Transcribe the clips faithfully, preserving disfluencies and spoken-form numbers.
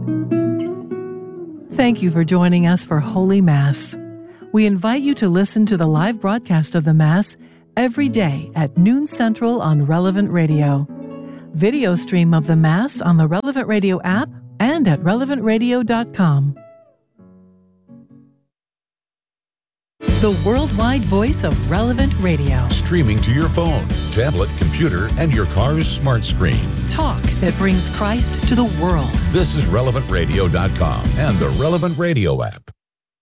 Thank you for joining us for Holy Mass. We invite you to listen to the live broadcast of the Mass every day at noon Central on Relevant Radio. Video stream of the Mass on the Relevant Radio app and at relevant radio dot com. The worldwide voice of Relevant Radio. Streaming to your phone, tablet, computer, and your car's smart screen. Talk that brings Christ to the world. This is relevant radio dot com and the Relevant Radio app.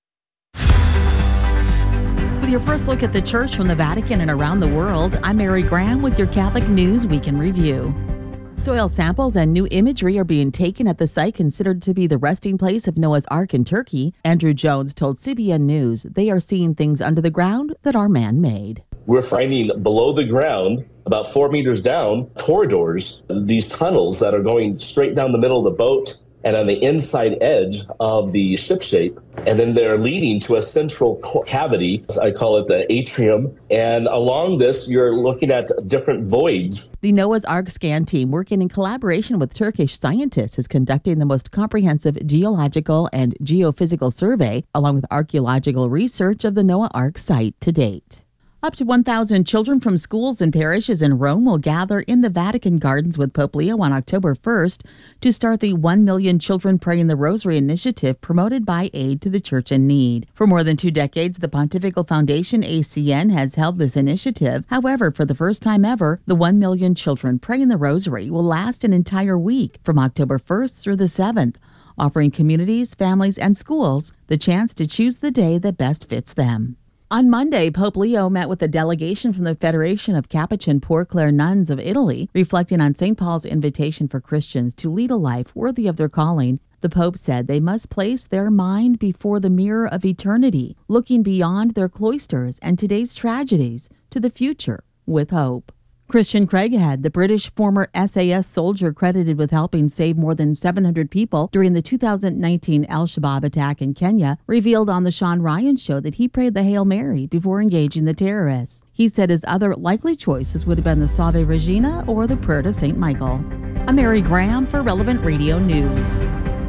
With your first look at the Church from the Vatican and around the world, I'm Mary Graham with your Catholic News Week in Review. Soil samples and new imagery are being taken at the site considered to be the resting place of Noah's Ark in Turkey. Andrew Jones told C B N News they are seeing things under the ground that are man-made. We're finding below the ground, about four meters down, corridors, these tunnels that are going straight down the middle of the boat and on the inside edge of the ship shape. And then they're leading to a central cavity. I call it the atrium. And along this, you're looking at different voids. The Noah's Ark scan team, working in collaboration with Turkish scientists, is conducting the most comprehensive geological and geophysical survey, along with archaeological research of the Noah Ark site to date. Up to one thousand children from schools and parishes in Rome will gather in the Vatican Gardens with Pope Leo on October first to start the one million Children Praying the Rosary initiative promoted by Aid to the Church in Need. For more than two decades, the Pontifical Foundation, A C N, has held this initiative. However, for the first time ever, the one million Children Praying the Rosary will last an entire week from October first through the seventh, offering communities, families, and schools the chance to choose the day that best fits them. On Monday, Pope Leo met with a delegation from the Federation of Capuchin Poor Clare Nuns of Italy, reflecting on Saint Paul's invitation for Christians to lead a life worthy of their calling. The Pope said they must place their mind before the mirror of eternity, looking beyond their cloisters and today's tragedies to the future with hope. Christian Craighead, the British former S A S soldier credited with helping save more than seven hundred people during the two thousand nineteen Al-Shabaab attack in Kenya, revealed on the Sean Ryan Show that he prayed the Hail Mary before engaging the terrorists. He said his other likely choices would have been the Salve Regina or the prayer to Saint Michael. I'm Mary Graham for Relevant Radio News.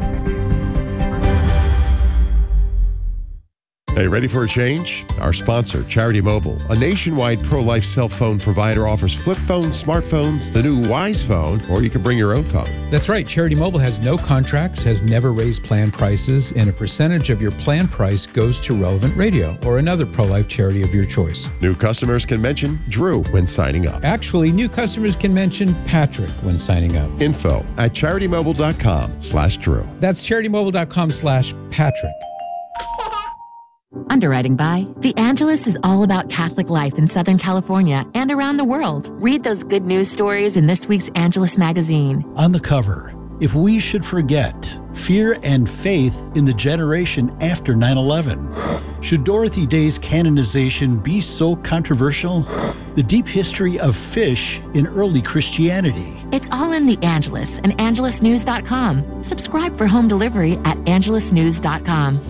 Hey, ready for a change? Our sponsor, Charity Mobile, a nationwide pro-life cell phone provider, offers flip phones, smartphones, the new Wise phone, or you can bring your own phone. That's right. Charity Mobile has no contracts, has never raised plan prices, and a percentage of your plan price goes to Relevant Radio or another pro-life charity of your choice. New customers can mention Drew when signing up. Actually, new customers can mention Patrick when signing up. Info at charitymobile.com slash Drew. That's charitymobile.com slash Patrick. Underwriting by The Angelus is all about Catholic life in Southern California and around the world. Read those good news stories in this week's Angelus magazine. On the cover, if we should forget fear and faith in the generation after nine eleven. Should Dorothy Day's canonization be so controversial? The deep history of fish in early Christianity. It's all in The Angelus and angelus news dot com. Subscribe for home delivery at angelus news dot com.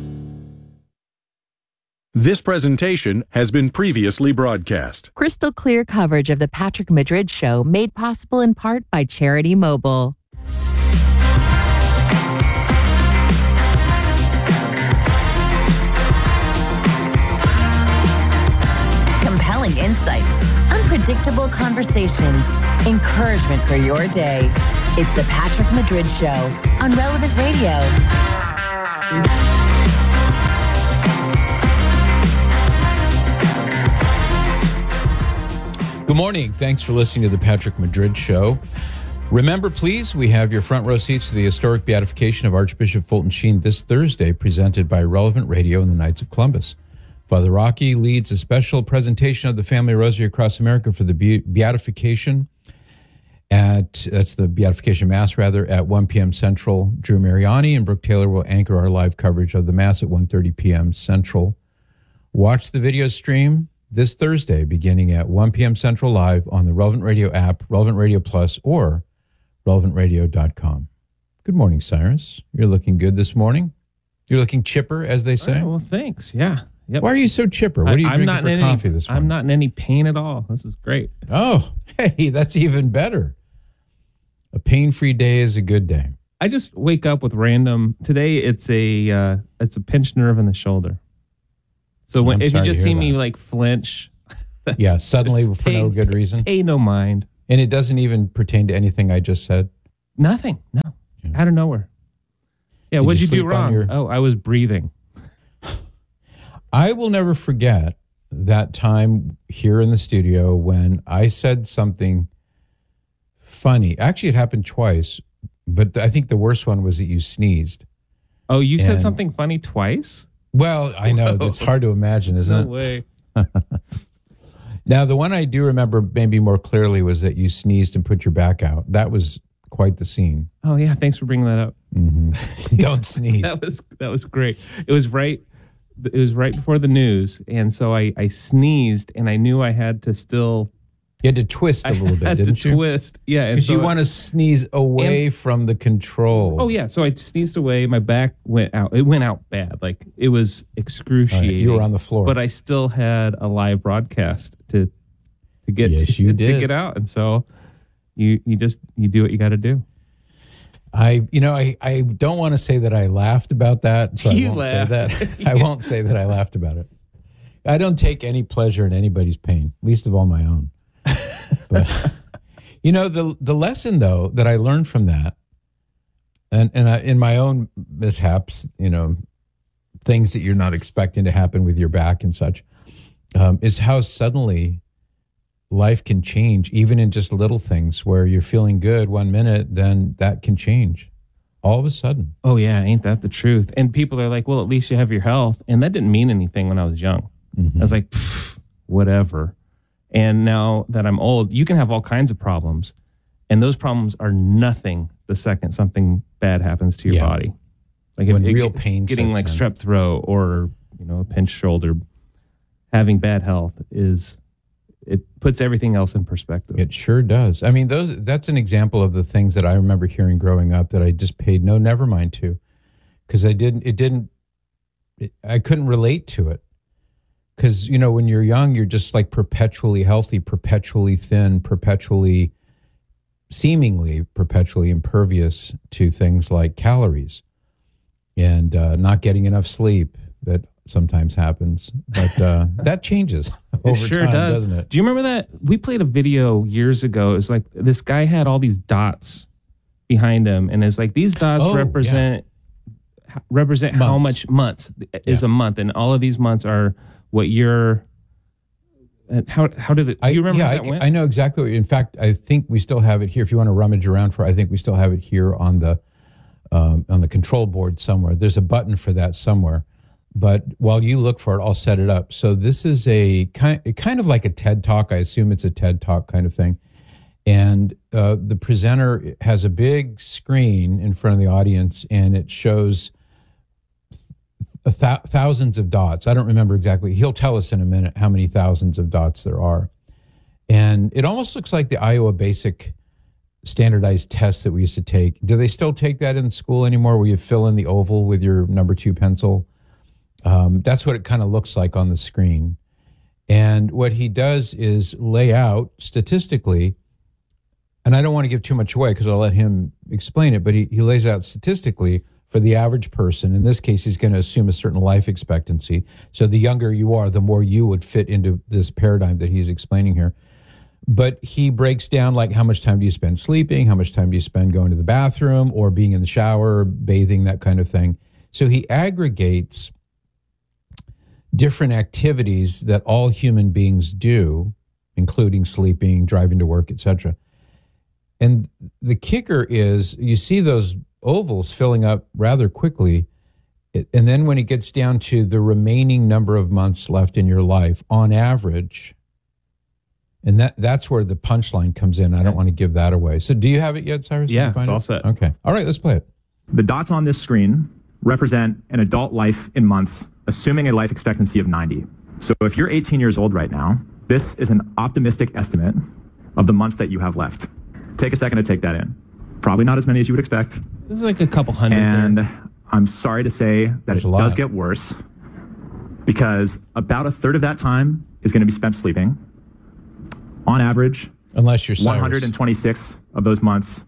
This presentation has been previously broadcast. Crystal clear coverage of the Patrick Madrid Show made possible in part by Charity Mobile. Compelling insights, unpredictable conversations, encouragement for your day. It's the Patrick Madrid Show on Relevant Radio. Good morning. Thanks for listening to the Patrick Madrid Show. Remember, please, we have your front row seats to the historic beatification of Archbishop Fulton Sheen this Thursday, presented by Relevant Radio and the Knights of Columbus. Father Rocky leads a special presentation of the Family Rosary across America for the beatification at, that's the beatification Mass, rather, at one p.m. Central. Drew Mariani and Brooke Taylor will anchor our live coverage of the Mass at one thirty p.m. Central. Watch the video stream this Thursday, beginning at one p.m. Central live on the Relevant Radio app, Relevant Radio Plus, or relevant radio dot com. Good morning, Cyrus. You're looking good this morning. You're looking chipper, as they say. Right, well, thanks. Yeah. Yep. Why are you so chipper? What are you I, drinking for any, coffee this morning? I'm not in any pain at all. This is great. Oh, hey, that's even better. A pain-free day is a good day. I just wake up with random. Today it's a uh, it's a pinched nerve in the shoulder. So when I'm if you sorry to just hear see me that. like flinch, that's- Yeah, suddenly for pay, no good reason. Pay no mind. And it doesn't even pertain to anything I just said. Nothing. No. Yeah. Out of nowhere. Yeah. Did What'd you you, do sleep on wrong? your- Oh, I was breathing. I will never forget that time here in the studio when I said something funny. Actually, it happened twice, but I think the worst one was that you sneezed. Oh, you said And- something funny twice? Well, I know. It's hard to imagine, isn't No it? way. Now, the one I do remember maybe more clearly was that you sneezed and put your back out. That was quite the scene. Oh yeah, thanks for bringing that up. Mm-hmm. Don't sneeze. That was that was great. It was right. It was right before the news, and so I I sneezed, and I knew I had to still. You had to twist a I little bit, had didn't to you? twist, yeah, and Because so you want to sneeze away and- from the controls. Oh yeah, so I sneezed away. My back went out. It went out bad. Like it was excruciating. you were on the floor. but I still had a live broadcast to to get Yes, to, you to did. get out, and so you you just you do what you got to do. I, you know, I, I don't want to say that I laughed about that. So You I won't laughed. say that. I won't say that I laughed about it. I don't take any pleasure in anybody's pain, least of all my own. But, you know, the the lesson though that I learned from that, and and I, in my own mishaps, you know, things that you're not expecting to happen with your back and such, um, is how suddenly life can change, even in just little things where you're feeling good one minute, then that can change all of a sudden. Oh yeah, ain't that the truth? And people are like, well, at least you have your health, and that didn't mean anything when I was young. Mm-hmm. I was like, "Pfft, whatever. And now that I'm old, you can have all kinds of problems, and those problems are nothing the second something bad happens to your Yeah. body. Like When if, real it, pain getting sets like in. strep throat or you know a pinched shoulder, having bad health is it puts everything else in perspective. It sure does. I mean, those that's an example of the things that I remember hearing growing up that I just paid no never mind to, because I didn't. It didn't. It, I couldn't relate to it. Because, you know, when you're young, you're just like perpetually healthy, perpetually thin, perpetually, seemingly perpetually impervious to things like calories and uh, not getting enough sleep. That sometimes happens, but uh, that changes over It sure time, does. doesn't it? Do you remember that? We played a video years ago. It was like this guy had all these dots behind him, and it's like these dots Oh, represent represent how Months. much months is Yeah. a month, and all of these months are what you're. and How how did it? Do I, you remember yeah, how I, that went? I know exactly. What, in fact, I think we still have it here. If you want to rummage around for, I think we still have it here on the um, on the control board somewhere. There's a button for that somewhere. But while you look for it, I'll set it up. So this is a kind kind of like a TED Talk. I assume it's a TED Talk kind of thing. And uh, the presenter has a big screen in front of the audience, and it shows a th- thousands of dots. I don't remember exactly. He'll tell us in a minute how many thousands of dots there are. And it almost looks like the Iowa Basic standardized test that we used to take. Do they still take that in school anymore, where you fill in the oval with your number two pencil? Um, that's what it kind of looks like on the screen. And what he does is lay out statistically, and I don't want to give too much away because I'll let him explain it, but he, he lays out statistically for the average person. In this case, he's going to assume a certain life expectancy. So the younger you are, the more you would fit into this paradigm that he's explaining here. But he breaks down like how much time do you spend sleeping, how much time do you spend going to the bathroom or being in the shower, bathing, that kind of thing. So he aggregates different activities that all human beings do, including sleeping, driving to work, et cetera. And the kicker is you see those ovals filling up rather quickly. And then when it gets down to the remaining number of months left in your life, on average, and that that's where the punchline comes in. I don't want to give that away. So do you have it yet, Cyrus? Did Yeah, you find it's all it? set. Okay. All right, let's play it. The dots on this screen represent an adult life in months, assuming a life expectancy of ninety. So if you're eighteen years old right now, this is an optimistic estimate of the months that you have left. Take a second to take that in. Probably not as many as you would expect. This is like a couple hundred. And there. I'm sorry to say that There's it a lot. does get worse, because about a third of that time is going to be spent sleeping. On average, Unless you're Cyrus. one hundred twenty-six of those months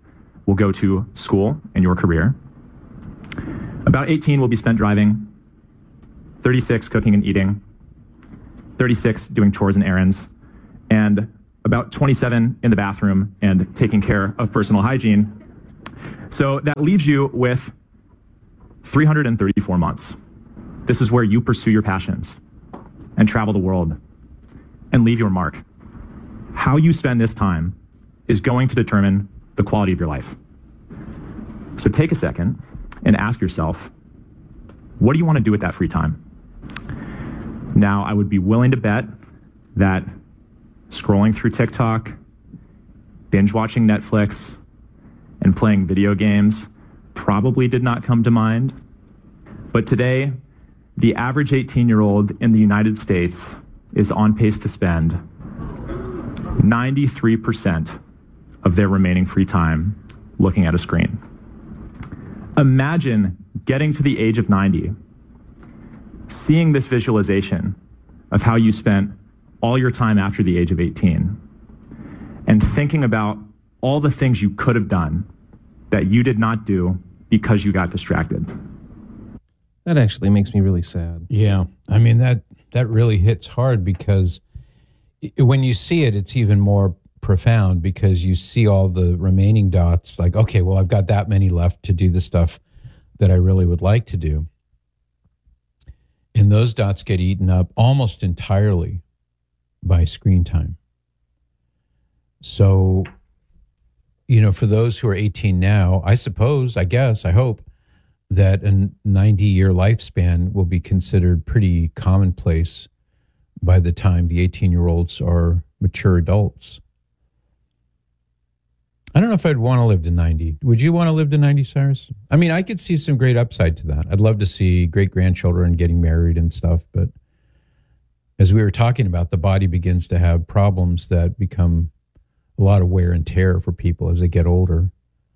will go to school and your career. About eighteen will be spent driving, thirty-six cooking and eating, thirty-six doing chores and errands, and about twenty-seven in the bathroom and taking care of personal hygiene. So that leaves you with three hundred thirty-four months. This is where you pursue your passions and travel the world and leave your mark. How you spend this time is going to determine the quality of your life. So take a second and ask yourself, what do you want to do with that free time? Now, I would be willing to bet that scrolling through TikTok, binge watching Netflix, and playing video games probably did not come to mind. But today, the average eighteen-year-old in the United States is on pace to spend ninety-three percent of their remaining free time looking at a screen. Imagine getting to the age of ninety, seeing this visualization of how you spent all your time after the age of eighteen, and thinking about all the things you could have done that you did not do because you got distracted. That actually makes me really sad. Yeah. I mean, that, that really hits hard because when you see it, it's even more profound because you see all the remaining dots like, okay, well, I've got that many left to do the stuff that I really would like to do. And those dots get eaten up almost entirely by screen time. So, you know, for those who are eighteen now, I suppose, I guess, I hope that a ninety-year lifespan will be considered pretty commonplace by the time the eighteen-year-olds are mature adults. I don't know if I'd want to live to ninety. Would you want to live to ninety, Cyrus? I mean, I could see some great upside to that. I'd love to see great-grandchildren getting married and stuff, but as we were talking about, the body begins to have problems that become a lot of wear and tear for people as they get older.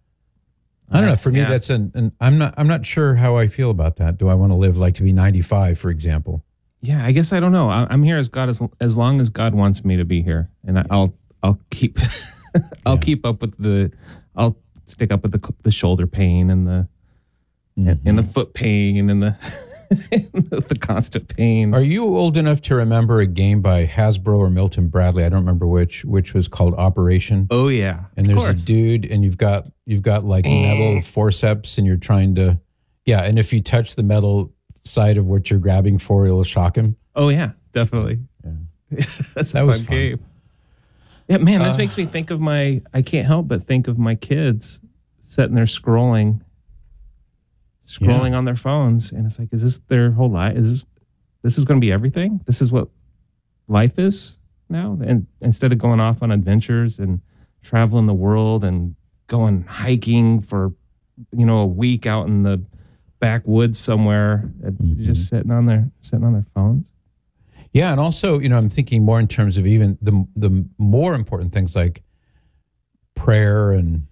I don't know. For me, yeah. that's an, an. I'm not. I'm not sure how I feel about that. Do I want to live like to be ninety-five, for example? Yeah, I guess I don't know. I, I'm here as God as as long as God wants me to be here, and I, I'll I'll keep I'll yeah. keep up with the. I'll stick up with the the shoulder pain and the mm-hmm. and, and the foot pain and the the constant pain. Are you old enough to remember a game by Hasbro or Milton Bradley? I don't remember which, which was called Operation. Oh yeah, and there's a dude, and you've got you've got like metal forceps, and you're trying to, yeah. And if you touch the metal side of what you're grabbing for, it'll shock him. Oh yeah, definitely. Yeah. That's that a was fun fun. game. Yeah, man, this uh, makes me think of my. I can't help but think of my kids sitting there scrolling. scrolling yeah. on their phones, and it's like, is this their whole life? Is this this is going to be everything? This is what life is now? And instead of going off on adventures and traveling the world and going hiking for, you know, a week out in the backwoods somewhere, mm-hmm. just sitting on their sitting on their phones. Yeah, and also, you know, I'm thinking more in terms of even the the more important things like prayer and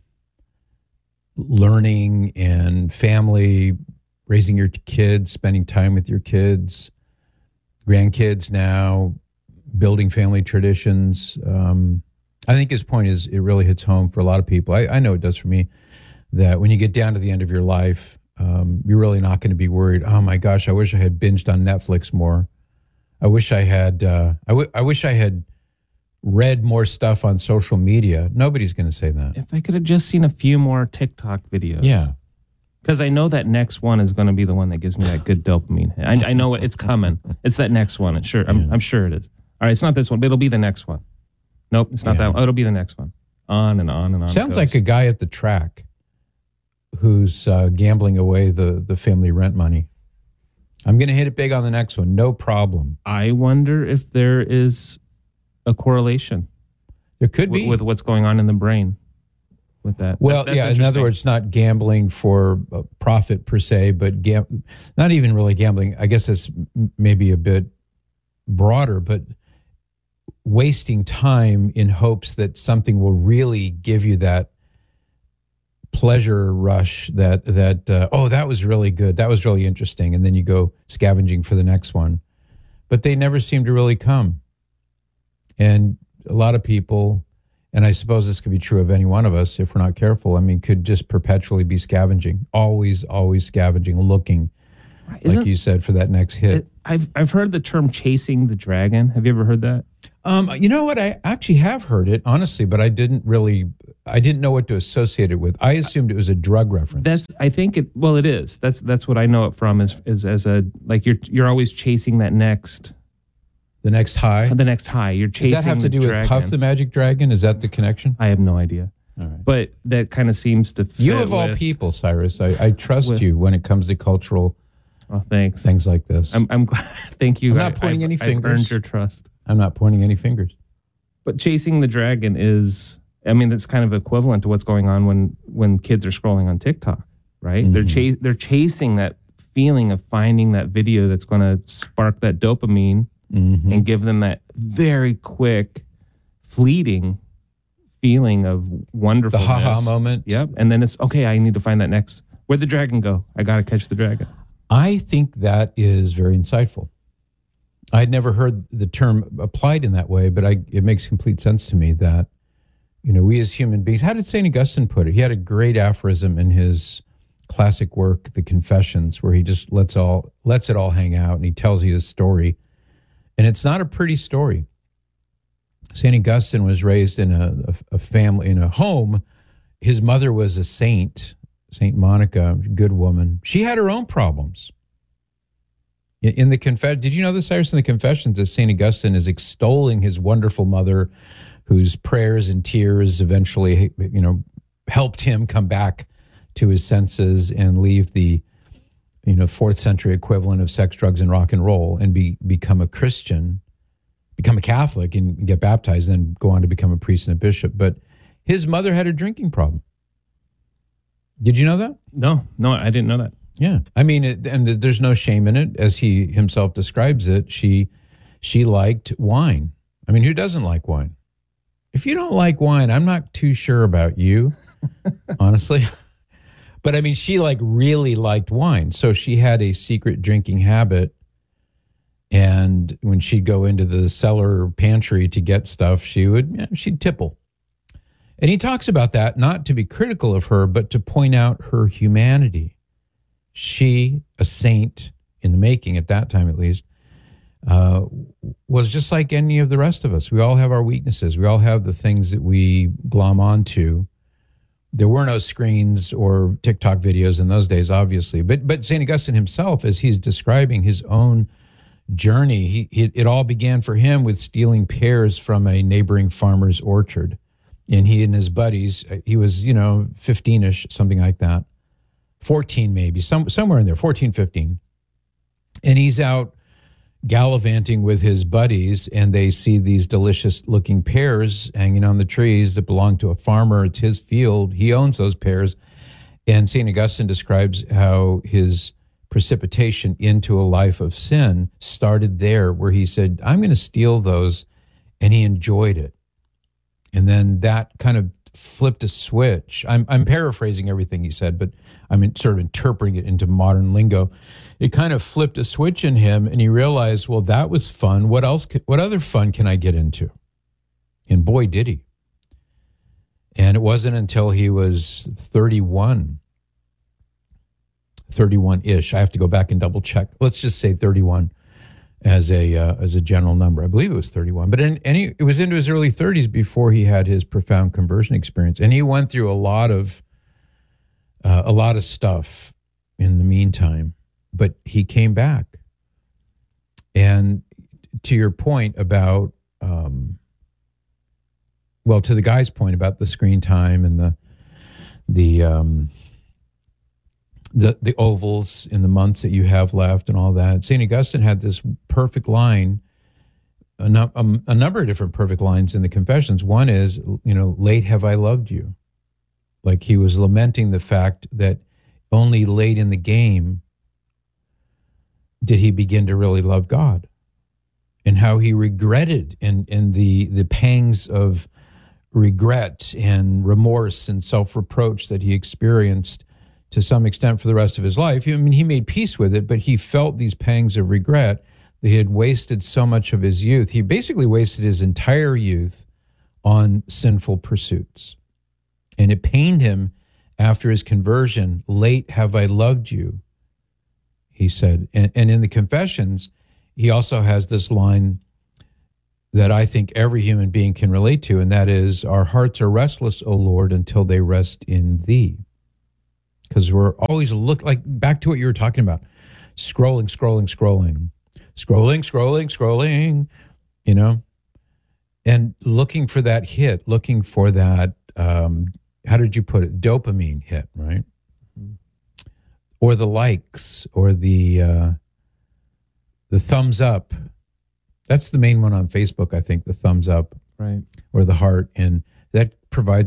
learning and family, raising your kids, spending time with your kids, grandkids now, building family traditions. Um, I think his point is it really hits home for a lot of people. I, I know it does for me, that when you get down to the end of your life, um, you're really not going to be worried, oh my gosh, I wish I had binged on Netflix more. I wish I had, uh, I, w- I wish I had read more stuff on social media. Nobody's going to say that. If I could have just seen a few more TikTok videos. Yeah. Because I know that next one is going to be the one that gives me that good dopamine. I, I know it's coming. It's that next one. It's sure. I'm, yeah. I'm sure it is. All right, it's not this one, but it'll be the next one. Nope, it's not yeah. that one. Oh, it'll be the next one. On and on and on. Sounds like a guy at the track who's uh, gambling away the, the family rent money. I'm going to hit it big on the next one. No problem. I wonder if there is a correlation. There could be. With, with what's going on in the brain with that. Well, that, yeah, in other words, not gambling for profit per se, but gam- not even really gambling. I guess it's maybe a bit broader, but wasting time in hopes that something will really give you that pleasure rush that, that uh, oh, that was really good. That was really interesting. And then you go scavenging for the next one. But they never seem to really come. And a lot of people, and I suppose this could be true of any one of us if we're not careful, I mean, could just perpetually be scavenging, always, always scavenging, looking, Isn't, like you said, for that next hit. It, I've I've heard the term chasing the dragon. Have you ever heard that? Um, you know what? I actually have heard it, honestly, but I didn't really, I didn't know what to associate it with. I assumed it was a drug reference. That's, I think it, well, it is. That's that's what I know it from is, is as a, like you're you're always chasing that next. The next high? The next high. You're chasing the Does that have to do dragon. with Puff the Magic Dragon? Is that the connection? I have no idea. All right. But that kind of seems to fit You of all with, people, Cyrus, I, I trust with, you when it comes to cultural oh, thanks. things like this. I'm, I'm glad. Thank you. I'm not I, pointing I've, any I've fingers. earned your trust. I'm not pointing any fingers. But chasing the dragon is, I mean, that's kind of equivalent to what's going on when, when kids are scrolling on TikTok, right? Mm-hmm. They're chas- they're chasing that feeling of finding that video that's going to spark that dopamine mm-hmm. and give them that very quick, fleeting feeling of wonderfulness. The ha-ha moment. Yep. And then it's, okay, I need to find that next. Where'd the dragon go? I got to catch the dragon. I think that is very insightful. I'd never heard the term applied in that way, but I, it makes complete sense to me that, you know, we as human beings, how did Saint Augustine put it? He had a great aphorism in his classic work, The Confessions, where he just lets all lets it all hang out and he tells you his story. And it's not a pretty story. Saint Augustine was raised in a, a, a family, in a home. His mother was a saint, Saint Monica, good woman. She had her own problems. In the confess, did you know this, Cyrus? In the Confessions, that Saint Augustine is extolling his wonderful mother, whose prayers and tears eventually, you know, helped him come back to his senses and leave the, you know, fourth century equivalent of sex, drugs, and rock and roll, and be become a Christian, become a Catholic, and get baptized, then go on to become a priest and a bishop. But his mother had a drinking problem. Did you know that? No, no, I didn't know that. Yeah. I mean, it, and there's no shame in it. As he himself describes it, she she liked wine. I mean, who doesn't like wine? If you don't like wine, I'm not too sure about you, honestly. But I mean, she like really liked wine. So she had a secret drinking habit. And when she'd go into the cellar pantry to get stuff, she would, yeah, she'd tipple. And he talks about that, not to be critical of her, but to point out her humanity. She, a saint in the making at that time at least, uh, was just like any of the rest of us. We all have our weaknesses. We all have the things that we glom onto. There were no screens or TikTok videos in those days, obviously. But but Saint Augustine himself, as he's describing his own journey, he, it, it all began for him with stealing pears from a neighboring farmer's orchard. And he and his buddies, he was, you know, fifteen-ish, something like that. fourteen maybe, some, somewhere in there, fourteen, fifteen. And he's out gallivanting with his buddies, and they see these delicious-looking pears hanging on the trees that belong to a farmer. It's his field. He owns those pears. And Saint Augustine describes how his precipitation into a life of sin started there, where he said, I'm going to steal those, and he enjoyed it. And then that kind of flipped a switch. I'm, I'm paraphrasing everything he said, but I'm in, sort of interpreting it into modern lingo. It kind of flipped a switch in him, and he realized, well, that was fun. What else? Could, what other fun can I get into? And boy, did he. And it wasn't until he was thirty-one, thirty-one-ish. I have to go back and double check. Let's just say thirty-one as a uh, as a general number. I believe it was thirty-one, but in any it was into his early thirties before he had his profound conversion experience, and he went through a lot of uh, a lot of stuff in the meantime. But he came back. And to your point about, um, well, to the guy's point about the screen time and the the um, the the ovals in the months that you have left and all that, Saint Augustine had this perfect line, a, no, a, a number of different perfect lines in the Confessions. One is, you know, late have I loved you. Like he was lamenting the fact that only late in the game did he begin to really love God, and how he regretted and and the the pangs of regret and remorse and self-reproach that he experienced to some extent for the rest of his life. I mean, he made peace with it, but he felt these pangs of regret that he had wasted so much of his youth. He basically wasted his entire youth on sinful pursuits. And it pained him after his conversion. Late have I loved you, he said. And, and in the Confessions, he also has this line that I think every human being can relate to, and that is, our hearts are restless, O Lord, until they rest in thee. Because we're always look like back to what you were talking about, scrolling, scrolling, scrolling, scrolling, scrolling, scrolling, you know, and looking for that hit, looking for that, um, how did you put it? Dopamine hit, right? Mm-hmm. Or the likes, or the uh, the thumbs up. That's the main one on Facebook, I think, the thumbs up, right, or the heart, and that provides